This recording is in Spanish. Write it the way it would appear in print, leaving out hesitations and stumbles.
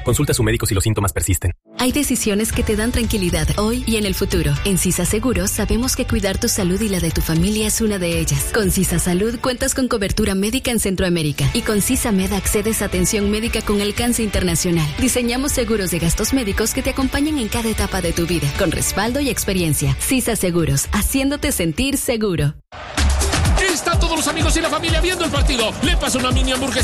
Consulta a su médico si los síntomas persisten. Hay decisiones que te dan tranquilidad hoy y en el futuro. En CISA Seguros sabemos que cuidar tu salud y la de tu familia es una de ellas. Con CISA Salud cuentas con cobertura médica en Centroamérica. Y con CISA Med accedes a atención médica con alcance internacional. Diseñamos seguros de gastos médicos que te acompañan en cada etapa de tu vida, con respaldo y experiencia. CISA Seguros, haciéndote sentir seguro. Están todos los amigos y la familia viendo el partido. Le pasa una mini hamburguesa